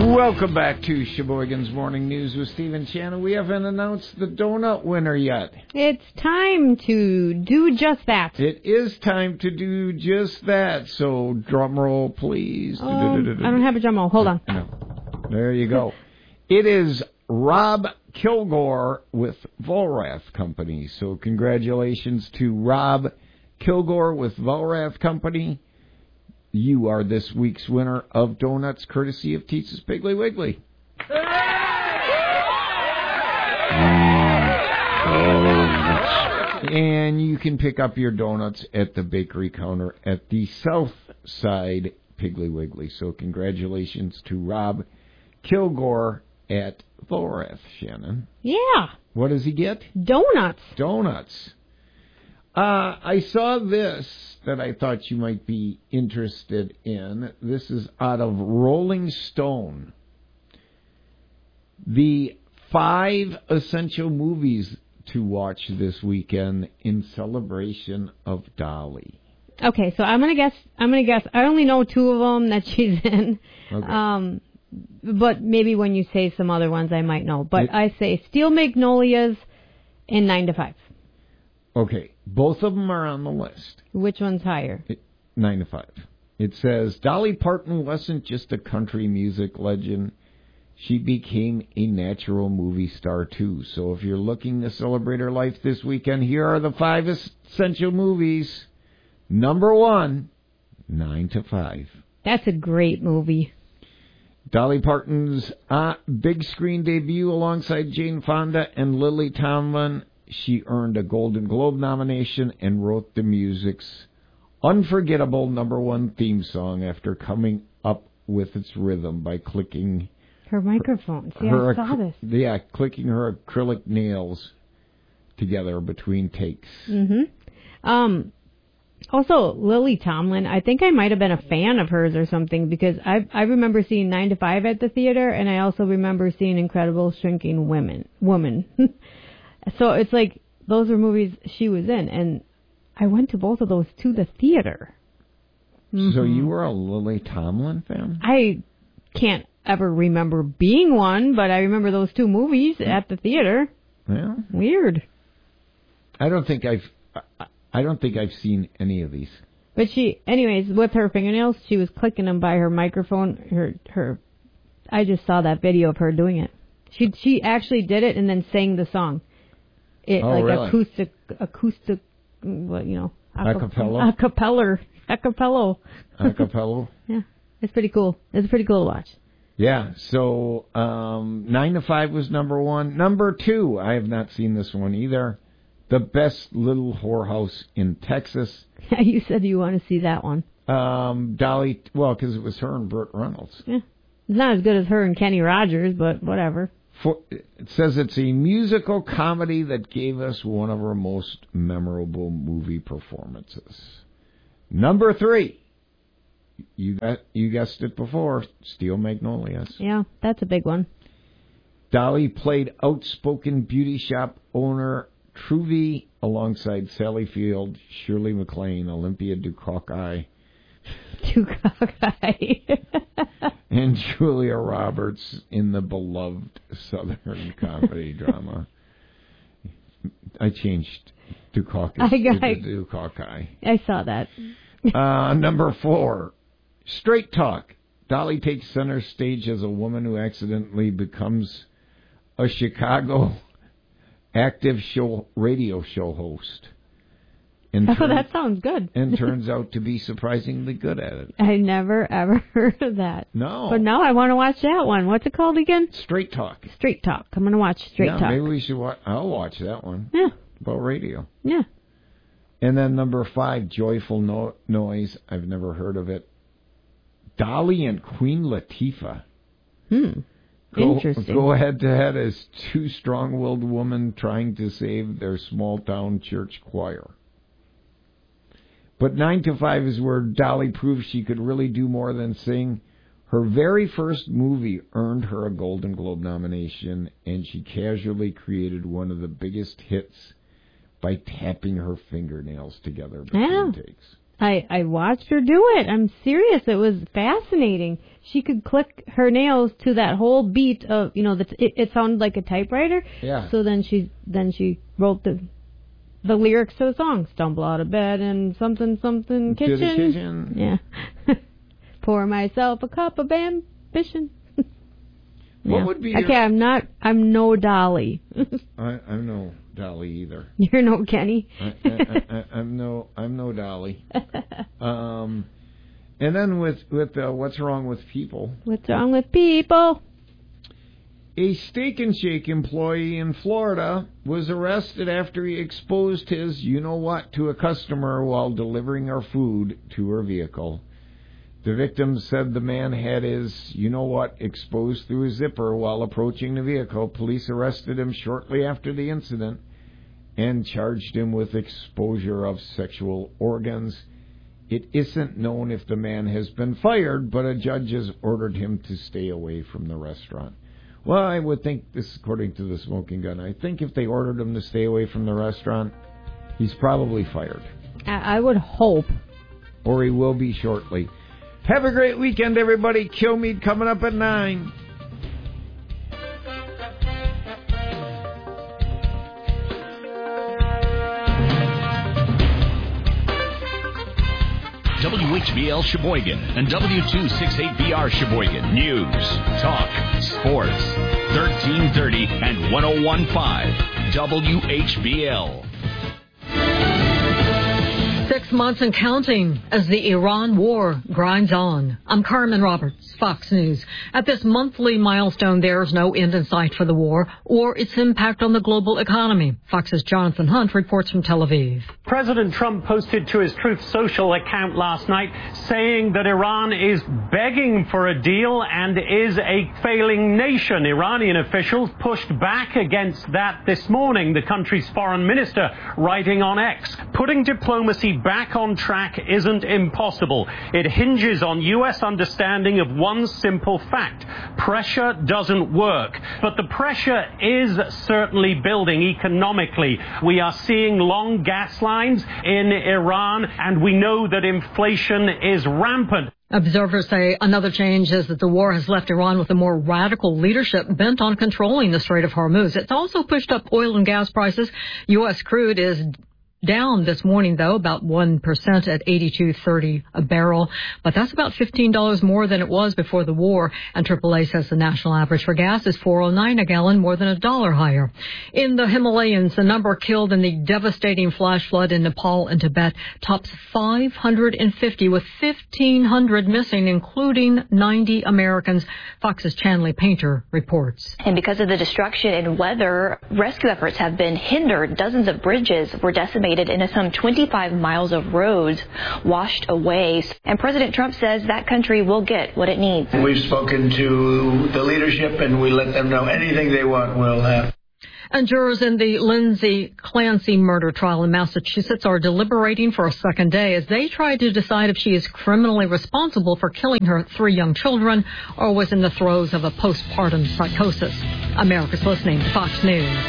Welcome back to Sheboygan's Morning News with Steve and Shannon. We haven't announced the donut winner yet. It's time to do just that. It is time to do just that. So, drum roll, please. I don't have a drum roll. Hold on. No. There you go. It is Rob Kilgore with Vollrath Company. So, congratulations to Rob Kilgore with Vollrath Company. You are this week's winner of donuts, courtesy of Teetza's Piggly Wiggly. And you can pick up your donuts at the bakery counter at the South Side Piggly Wiggly. So congratulations to Rob Kilgore at Vollrath, Shannon. Yeah. What does he get? Donuts. Donuts. I saw this that I thought you might be interested in. This is out of Rolling Stone. The 5 essential movies to watch this weekend in celebration of Dolly. Okay, so I'm gonna guess. I only know 2 of them that she's in. Okay. But maybe when you say some other ones, I might know. But I say Steel Magnolias and 9 to 5. Okay, both of them are on the list. Which one's higher? 9 to 5. It says, Dolly Parton wasn't just a country music legend. She became a natural movie star, too. So if you're looking to celebrate her life this weekend, here are the 5 essential movies. Number 1, 9 to 5. That's a great movie. Dolly Parton's big screen debut alongside Jane Fonda and Lily Tomlin. She earned a Golden Globe nomination and wrote the music's unforgettable number 1 theme song after coming up with its rhythm by clicking her microphone. See, I saw this. Yeah, clicking her acrylic nails together between takes. Mm-hmm. Also, Lily Tomlin, I think I might have been a fan of hers or something because I remember seeing 9 to 5 at the theater, and I also remember seeing Incredible Shrinking Woman. So it's like those are movies she was in, and I went to both of those to the theater. Mm-hmm. So you were a Lily Tomlin fan? I can't ever remember being one, but I remember those 2 movies at the theater. Yeah. Weird. I don't think I've seen any of these. But anyways, with her fingernails, she was clicking them by her microphone. I just saw that video of her doing it. She actually did it and then sang the song. Really? Acoustic, what, you know. Acapella? Acapello. Acapello? Yeah, it's pretty cool. It's pretty cool to watch. Yeah, so 9 to 5 was number 1. Number 2, I have not seen this one either. The Best Little Whorehouse in Texas. Yeah, you said you want to see that one. Dolly, well, because it was her and Burt Reynolds. Yeah, it's not as good as her and Kenny Rogers, but whatever. It says it's a musical comedy that gave us one of our most memorable movie performances. Number 3, you guessed it before, Steel Magnolias. Yeah, that's a big one. Dolly played outspoken beauty shop owner Truvy alongside Sally Field, Shirley MacLaine, Olympia Dukakis, and Julia Roberts in the beloved Southern comedy drama. I changed Dukakis to Dukakis. I saw that. Number 4, Straight Talk. Dolly takes center stage as a woman who accidentally becomes a Chicago active radio show host. That sounds good. And turns out to be surprisingly good at it. I never, ever heard of that. No. But now I want to watch that one. What's it called again? Straight Talk. Straight Talk. I'm going to watch Straight Talk. Maybe we should watch. I'll watch that one. Yeah. About radio. Yeah. And then number 5, Joyful Noise. I've never heard of it. Dolly and Queen Latifah. Interesting. Go head to head as 2 strong-willed women trying to save their small-town church choir. But 9 to 5 is where Dolly proves she could really do more than sing. Her very first movie earned her a Golden Globe nomination, and she casually created one of the biggest hits by tapping her fingernails together between takes. I watched her do it. I'm serious. It was fascinating. She could click her nails to that whole beat of, it sounded like a typewriter. Yeah. So then she wrote the lyrics to the song. Stumble out of bed and something kitchen. To the kitchen. Yeah. Pour myself a cup of ambition. What would be Okay, I'm no Dolly. I'm no Dolly either. You're no Kenny. I'm no Dolly. And then with what's wrong with people? What's wrong with people? A Steak and Shake employee in Florida was arrested after he exposed his you-know-what to a customer while delivering her food to her vehicle. The victim said the man had his you-know-what exposed through his zipper while approaching the vehicle. Police arrested him shortly after the incident and charged him with exposure of sexual organs. It isn't known if the man has been fired, but a judge has ordered him to stay away from the restaurant. Well, I would think this, according to the smoking gun, I think if they ordered him to stay away from the restaurant, he's probably fired. I would hope. Or he will be shortly. Have a great weekend, everybody. Kilmeade coming up at 9. WHBL Sheboygan and W268BR Sheboygan. News, talk, sports. 1330 and 101.5 WHBL. 6 months and counting as the Iran war grinds on. I'm Carmen Roberts, Fox News. At this monthly milestone, there's no end in sight for the war or its impact on the global economy. Fox's Jonathan Hunt reports from Tel Aviv. President Trump posted to his Truth Social account last night saying that Iran is begging for a deal and is a failing nation. Iranian officials pushed back against that this morning, the country's foreign minister writing on X. Putting diplomacy back on track isn't impossible. It hinges on U.S. understanding of one simple fact. Pressure doesn't work. But the pressure is certainly building economically. We are seeing long gas lines in Iran, and we know that inflation is rampant. Observers say another change is that the war has left Iran with a more radical leadership bent on controlling the Strait of Hormuz. It's also pushed up oil and gas prices. U.S. crude is down this morning, though, about 1% at $82.30 a barrel. But that's about $15 more than it was before the war. And AAA says the national average for gas is $4.09 a gallon, more than $1 higher. In the Himalayas, the number killed in the devastating flash flood in Nepal and Tibet tops 550, with 1,500 missing, including 90 Americans. Fox's Chanley Painter reports. And because of the destruction and weather, rescue efforts have been hindered. Dozens of bridges were decimated and some 25 miles of roads washed away. And President Trump says that country will get what it needs. We've spoken to the leadership and we let them know anything they want, we'll have. And jurors in the Lindsay Clancy murder trial in Massachusetts are deliberating for a second day as they try to decide if she is criminally responsible for killing her 3 young children or was in the throes of a postpartum psychosis. America's listening to Fox News.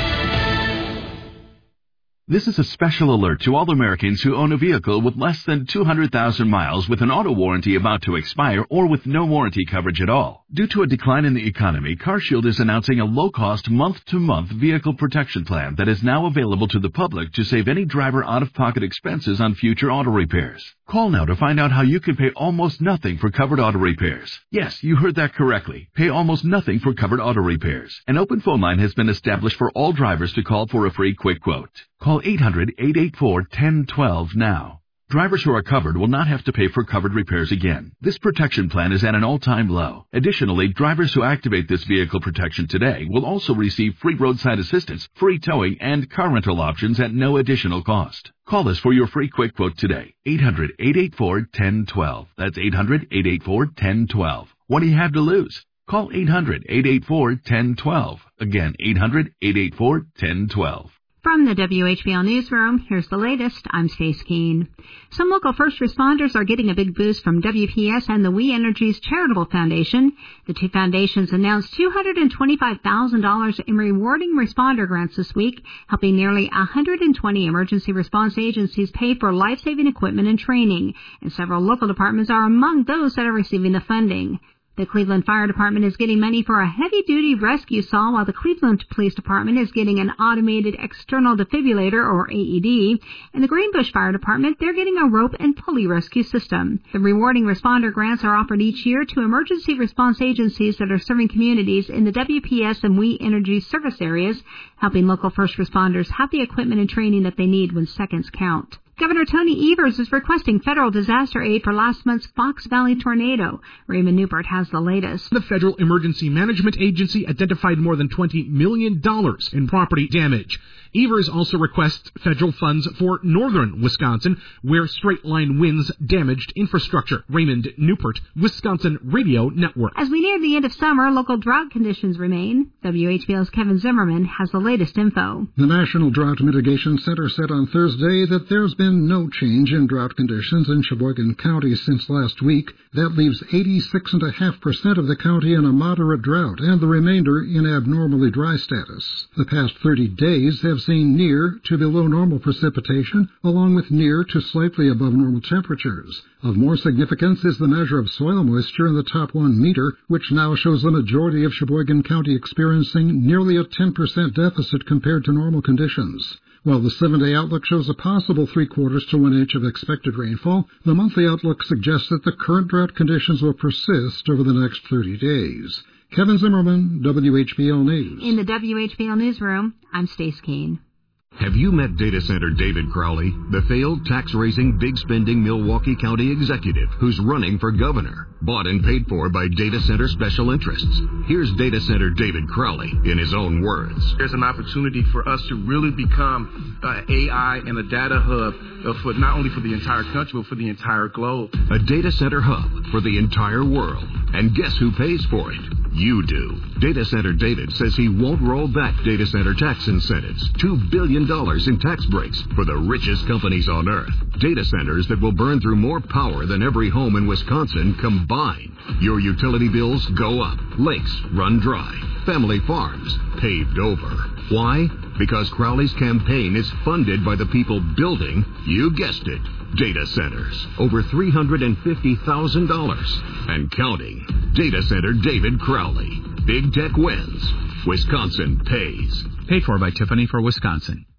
This is a special alert to all Americans who own a vehicle with less than 200,000 miles with an auto warranty about to expire or with no warranty coverage at all. Due to a decline in the economy, CarShield is announcing a low-cost month-to-month vehicle protection plan that is now available to the public to save any driver out-of-pocket expenses on future auto repairs. Call now to find out how you can pay almost nothing for covered auto repairs. Yes, you heard that correctly. Pay almost nothing for covered auto repairs. An open phone line has been established for all drivers to call for a free quick quote. Call 800-884-1012 now. Drivers who are covered will not have to pay for covered repairs again. This protection plan is at an all-time low. Additionally, drivers who activate this vehicle protection today will also receive free roadside assistance, free towing, and car rental options at no additional cost. Call us for your free quick quote today. 800-884-1012. That's 800-884-1012. What do you have to lose? Call 800-884-1012. Again, 800-884-1012. From the WHBL Newsroom, here's the latest. I'm Stace Keene. Some local first responders are getting a big boost from WPS and the We Energies Charitable Foundation. The two foundations announced $225,000 in rewarding responder grants this week, helping nearly 120 emergency response agencies pay for life-saving equipment and training. And several local departments are among those that are receiving the funding. The Cleveland Fire Department is getting money for a heavy-duty rescue saw, while the Cleveland Police Department is getting an automated external defibrillator, or AED. And the Greenbush Fire Department, they're getting a rope and pulley rescue system. The rewarding responder grants are offered each year to emergency response agencies that are serving communities in the WPS and We Energy service areas, helping local first responders have the equipment and training that they need when seconds count. Governor Tony Evers is requesting federal disaster aid for last month's Fox Valley tornado. Raymond Newport has the latest. The Federal Emergency Management Agency identified more than $20 million in property damage. Evers also requests federal funds for northern Wisconsin, where straight-line winds damaged infrastructure. Raymond Newport, Wisconsin Radio Network. As we near the end of summer, local drought conditions remain. WHBL's Kevin Zimmerman has the latest info. The National Drought Mitigation Center said on Thursday that there's been no change in drought conditions in Sheboygan County since last week. That leaves 86.5% of the county in a moderate drought and the remainder in abnormally dry status. The past 30 days have seen near to below normal precipitation, along with near to slightly above normal temperatures. Of more significance is the measure of soil moisture in the top 1 meter, which now shows the majority of Sheboygan County experiencing nearly a 10% deficit compared to normal conditions. While the 7-day outlook shows a possible 3/4 to 1 inch of expected rainfall, the monthly outlook suggests that the current drought conditions will persist over the next 30 days. Kevin Zimmerman, WHBL News. In the WHBL Newsroom, I'm Stace Keene. Have you met data center David Crowley, the failed tax-raising, big-spending Milwaukee County executive who's running for governor, bought and paid for by data center special interests? Here's data center David Crowley in his own words. There's an opportunity for us to really become AI and a data hub for not only for the entire country, but for the entire globe. A data center hub for the entire world. And guess who pays for it? You do. Data Center David says he won't roll back data center tax incentives. $2 billion in tax breaks for the richest companies on earth. Data centers that will burn through more power than every home in Wisconsin combined. Your utility bills go up. Lakes run dry. Family farms paved over. Why? Because Crowley's campaign is funded by the people building, you guessed it, data centers. Over $350,000 and counting. Data Center David Crowley. Big tech wins. Wisconsin pays. Paid for by Tiffany for Wisconsin.